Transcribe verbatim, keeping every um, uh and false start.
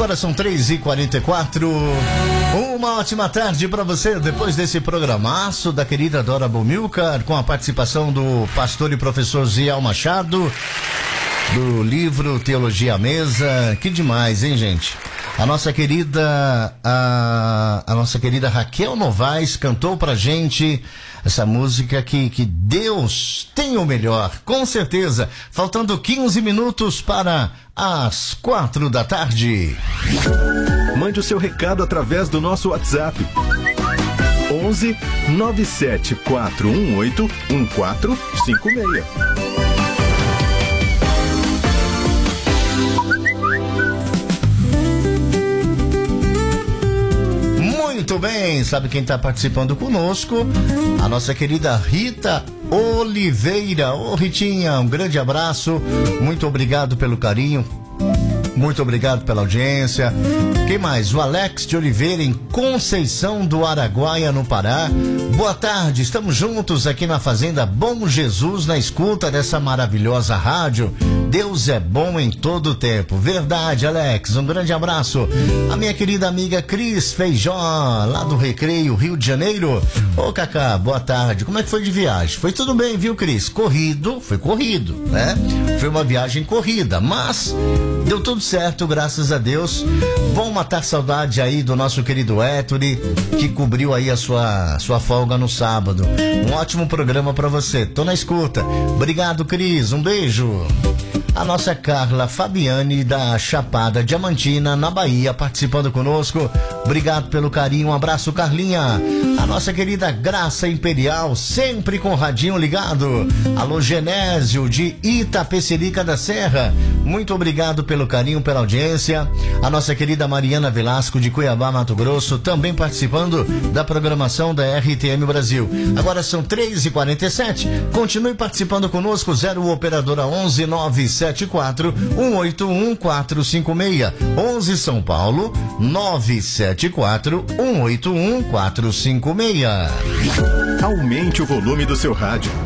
Agora são três e quarenta e quatro. Uma ótima tarde para você depois desse programaço da querida Dora Bomilcar, com a participação do pastor e professor Ziel Machado, do livro Teologia à Mesa. Que demais, hein, gente? A nossa querida a, a nossa querida Raquel Novaes cantou pra gente essa música que, que Deus tem o melhor, com certeza. Faltando quinze minutos para as quatro da tarde. Mande o seu recado através do nosso WhatsApp. onze nove sete quatro um oito um quatro cinco seis. Muito bem, sabe quem está participando conosco? A nossa querida Rita Oliveira. Ô Ritinha, um grande abraço, muito obrigado pelo carinho, muito obrigado pela audiência. Quem mais? O Alex de Oliveira, em Conceição do Araguaia, no Pará. Boa tarde, estamos juntos aqui na Fazenda Bom Jesus, na escuta dessa maravilhosa rádio. Deus é bom em todo o tempo. Verdade, Alex, um grande abraço. A minha querida amiga Cris Feijó, lá do Recreio, Rio de Janeiro. Ô Cacá, boa tarde, como é que foi de viagem? Foi tudo bem, viu, Cris? Corrido, foi corrido, né? Foi uma viagem corrida, mas deu tudo certo, graças a Deus. Vão matar saudade aí do nosso querido Ettore, que cobriu aí a sua, sua folga no sábado. Um ótimo programa pra você, tô na escuta. Obrigado, Cris, um beijo. A nossa Carla Fabiane, da Chapada Diamantina, na Bahia, participando conosco. Obrigado pelo carinho, um abraço, Carlinha. A nossa querida Graça Imperial, sempre com o radinho ligado. Alô, Genésio, de Itapecerica da Serra, muito obrigado pelo carinho, pela audiência. A nossa querida Mariana Velasco, de Cuiabá, Mato Grosso, também participando da programação da R T M Brasil. Agora são três e quarenta e sete, continue participando conosco. Zero operadora onze nove sete quatro um oito um quatro cinco seis. onze São Paulo, nove sete quatro um oito um quatro cinco seis. Aumente o volume do seu rádio.